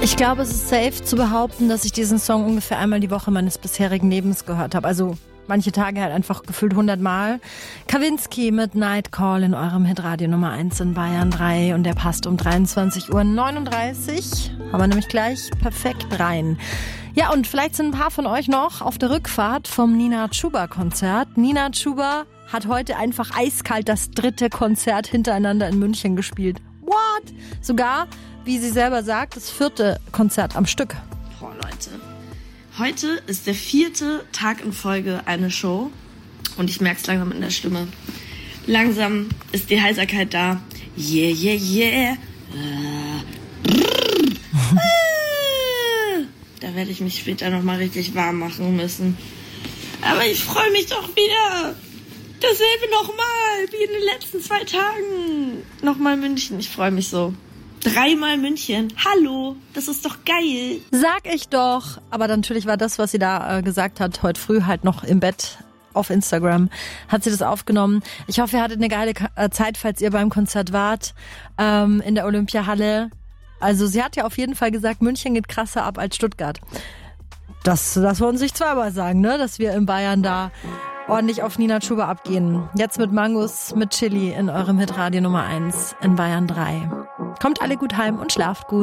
Ich glaube, es ist safe zu behaupten, dass ich diesen Song ungefähr einmal die Woche meines bisherigen Lebens gehört habe. Also manche Tage halt einfach gefühlt 100 Mal. Kavinsky mit Nightcall in eurem Hitradio Nummer 1 in Bayern 3 und der passt um 23:39 Uhr. Haben wir nämlich gleich perfekt rein. Ja, und vielleicht sind ein paar von euch noch auf der Rückfahrt vom Nina Chuba Konzert. Nina Chuba hat heute einfach eiskalt das 3. Konzert hintereinander in München gespielt. What? Sogar, wie sie selber sagt, das 4. Konzert am Stück. Boah, Leute. Heute ist der 4. Tag in Folge eine Show und ich merke es langsam in der Stimme. Langsam ist die Heiserkeit da. Yeah, yeah, yeah. Da werde ich mich später nochmal richtig warm machen müssen. Aber ich freue mich doch wieder. Dasselbe nochmal, wie in den letzten 2 Tagen. Nochmal München, ich freue mich so. 3-mal München. Hallo, das ist doch geil. Sag ich doch. Aber natürlich war das, was sie da gesagt hat, heute früh halt noch im Bett auf Instagram. Hat sie das aufgenommen. Ich hoffe, ihr hattet eine geile Zeit, falls ihr beim Konzert wart. In der Olympiahalle. Also sie hat ja auf jeden Fall gesagt, München geht krasser ab als Stuttgart. Das wollen sich zweimal sagen, ne? Dass wir in Bayern da ordentlich auf Nina Chuba abgehen. Jetzt mit Mangos, mit Chili in eurem Hitradio Nummer 1 in Bayern 3. Kommt alle gut heim und schlaft gut.